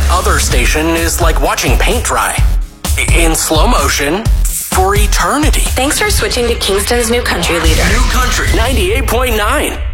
other station is like watching paint dry. In slow motion for eternity. Thanks for switching to Kingston's new country leader. New country 98.9.